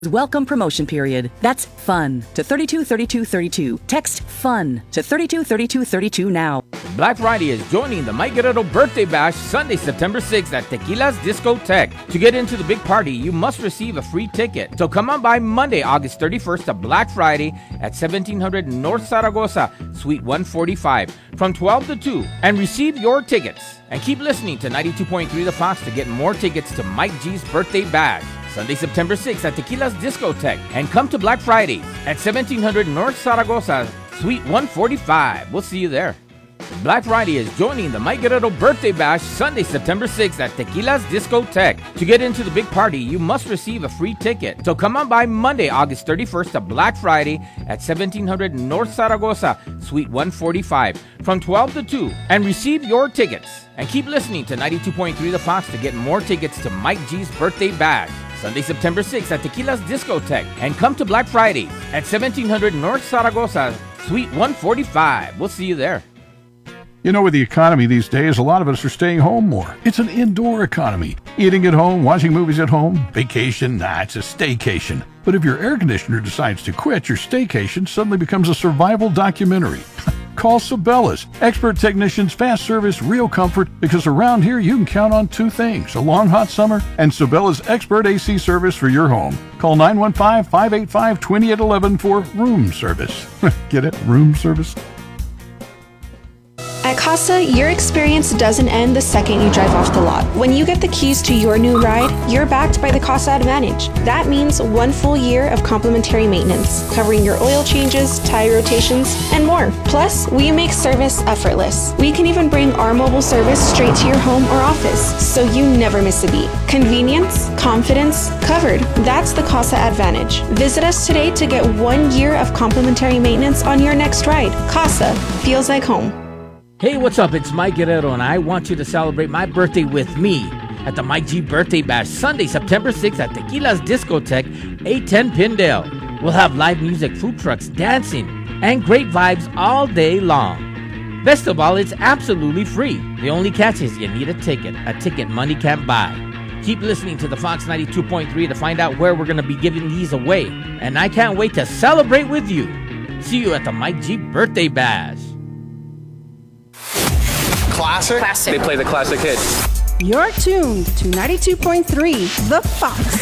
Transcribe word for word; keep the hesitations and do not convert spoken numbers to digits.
Welcome promotion period. That's FUN to thirty-two thirty-two thirty-two. Text FUN to thirty-two thirty-two thirty-two now. Black Friday is joining the Mike Guerrero Birthday Bash Sunday, September sixth at Tequila's Discotheque. To get into the big party, you must receive a free ticket. So come on by Monday, August thirty-first to Black Friday at seventeen hundred North Zaragoza, Suite one forty-five from twelve to two and receive your tickets. And keep listening to ninety-two point three The Fox to get more tickets to Mike G's Birthday Bash. Sunday, September sixth at Tequila's Discotheque. And come to Black Friday at seventeen hundred North Zaragoza, Suite one forty-five. We'll see you there. Black Friday is joining the Mike Guerrero Birthday Bash Sunday, September sixth at Tequila's Discotheque. To get into the big party, you must receive a free ticket. So come on by Monday, August thirty-first to Black Friday at seventeen hundred North Zaragoza, Suite one forty-five from twelve to two and receive your tickets. And keep listening to ninety-two point three The Fox to get more tickets to Mike G's Birthday Bash. Sunday, September sixth at Tequila's Discotheque. And come to Black Friday at seventeen hundred North Zaragoza, Suite one forty-five. We'll see you there. You know, with the economy these days, a lot of us are staying home more. It's an indoor economy. Eating at home, watching movies at home, vacation, nah, it's a staycation. But if your air conditioner decides to quit, your staycation suddenly becomes a survival documentary. Call Sabellas. Expert technicians, fast service, real comfort, because around here you can count on two things, a long hot summer and Sabellas expert A C service for your home. Call nine one five, five eight five, two eight one one for room service. Get it? Room service? At Casa, your experience doesn't end the second you drive off the lot. When you get the keys to your new ride, you're backed by the Casa Advantage. That means one full year of complimentary maintenance, covering your oil changes, tire rotations, and more. Plus, we make service effortless. We can even bring our mobile service straight to your home or office, so you never miss a beat. Convenience, confidence, covered. That's the Casa Advantage. Visit us today to get one year of complimentary maintenance on your next ride. Casa feels like home. Hey, what's up? It's Mike Guerrero, and I want you to celebrate my birthday with me at the Mike G Birthday Bash Sunday, September sixth at Tequila's Discotheque, eight ten Pindale. We'll have live music, food trucks, dancing, and great vibes all day long. Best of all, it's absolutely free. The only catch is you need a ticket, a ticket money can't buy. Keep listening to the Fox ninety-two point three to find out where we're going to be giving these away. And I can't wait to celebrate with you. See you at the Mike G Birthday Bash. Classic? Classic. They play the classic hits. You're tuned to ninety-two point three The Fox.